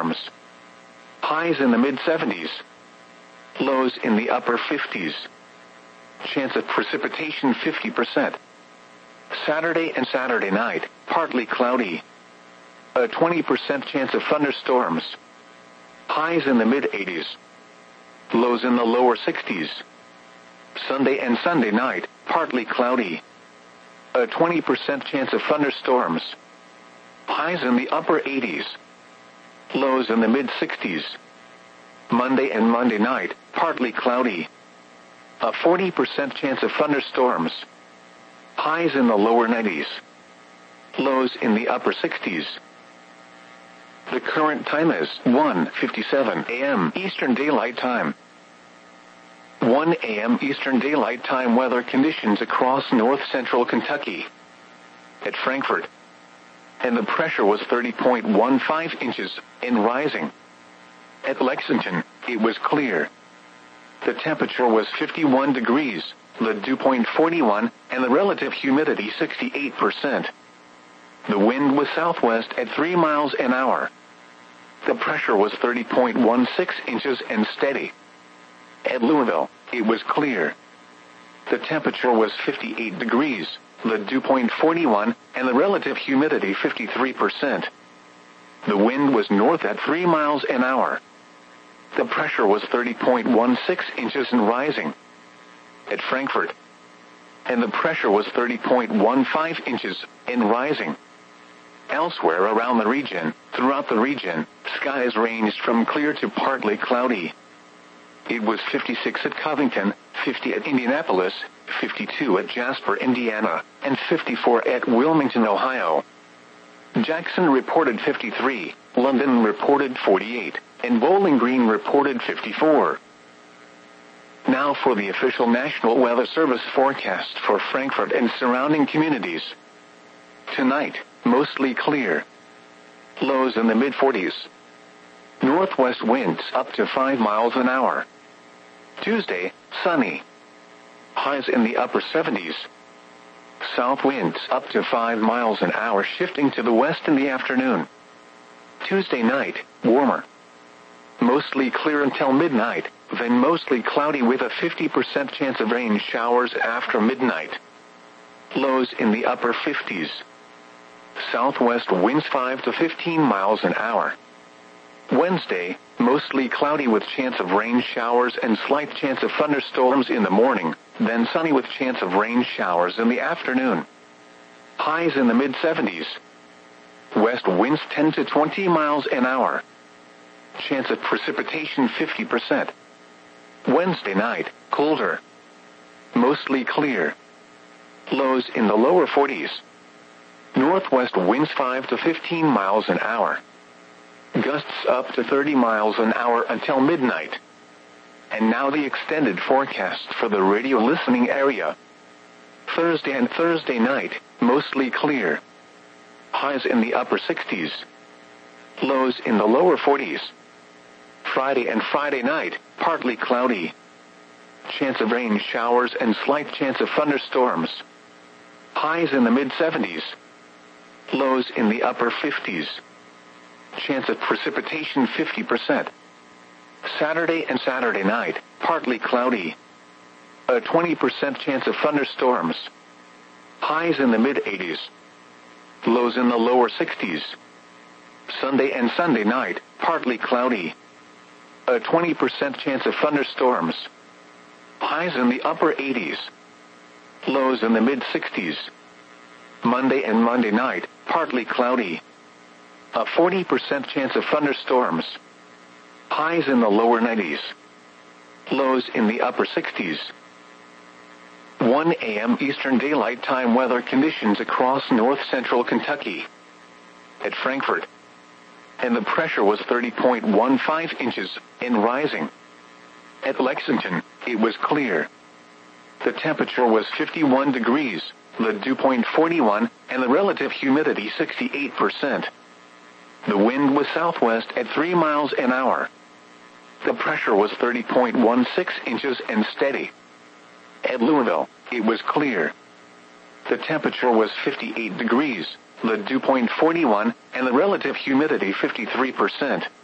thunderstorms. Highs in the mid-70s. Lows in the upper 50s. Chance of precipitation 50%. Saturday and Saturday night, partly cloudy. A 20% chance of thunderstorms. Highs in the mid-80s. Lows in the lower 60s. Sunday and Sunday night, partly cloudy. A 20% chance of thunderstorms. Highs in the upper 80s. Lows in the mid-60s. Monday and Monday night, partly cloudy. A 40% chance of thunderstorms. Highs in the lower 90s. Lows in the upper 60s. The current time is 1:57 a.m. Eastern Daylight Time. 1 a.m. Eastern Daylight Time weather conditions across north-central Kentucky. At Frankfort. And the pressure was 30.15 inches, and rising. At Lexington, it was clear. The temperature was 51 degrees, the dew point 41, and the relative humidity 68%. The wind was southwest at 3 miles an hour. The pressure was 30.16 inches and steady. At Louisville, it was clear. The temperature was 58 degrees, the dew point 41, and the relative humidity 53%. The wind was north at 3 miles an hour. The pressure was 30.16 inches and rising. At Frankfort. And the pressure was 30.15 inches and rising. Elsewhere around the region, throughout the region, skies ranged from clear to partly cloudy. It was 56 at Covington, 50 at Indianapolis, 52 at Jasper, Indiana, and 54 at Wilmington, Ohio. Jackson reported 53, London reported 48, and Bowling Green reported 54. Now for the official National Weather Service forecast for Frankfort and surrounding communities. Tonight, mostly clear. Lows in the mid-40s. Northwest winds up to 5 miles an hour. Tuesday, sunny. Highs in the upper 70s. South winds up to 5 miles an hour, shifting to the west in the afternoon. Tuesday night, warmer. Mostly clear until midnight, then mostly cloudy with a 50% chance of rain showers after midnight. Lows in the upper 50s. Southwest winds 5 to 15 miles an hour. Wednesday, mostly cloudy with chance of rain showers and slight chance of thunderstorms in the morning, then sunny with chance of rain showers in the afternoon. Highs in the mid-70s. West winds 10 to 20 miles an hour. Chance of precipitation 50%. Wednesday night, colder. Mostly clear. Lows in the lower 40s. Northwest winds 5 to 15 miles an hour. Gusts up to 30 miles an hour until midnight. And now the extended forecast for the radio listening area. Thursday and Thursday night, mostly clear. Highs in the upper 60s. Lows in the lower 40s. Friday and Friday night, partly cloudy. Chance of rain showers and slight chance of thunderstorms. Highs in the mid-70s. Lows in the upper 50s. Chance of precipitation 50%. Saturday and Saturday night, partly cloudy. A 20% chance of thunderstorms. Highs in the mid-80s. Lows in the lower 60s. Sunday and Sunday night, partly cloudy. A 20% chance of thunderstorms. Highs in the upper 80s. Lows in the mid-60s. Monday and Monday night, partly cloudy. A 40% chance of thunderstorms. Highs in the lower 90s. Lows in the upper 60s. 1 a.m. Eastern Daylight Time weather conditions across north-central Kentucky. At Frankfort. And the pressure was 30.15 inches, and rising. At Lexington, it was clear. The temperature was 51 degrees, the dew point 41, and the relative humidity 68%. The wind was southwest at 3 miles an hour. The pressure was 30.16 inches and steady. At Louisville, it was clear. The temperature was 58 degrees, the dew point 41, and the relative humidity 53%.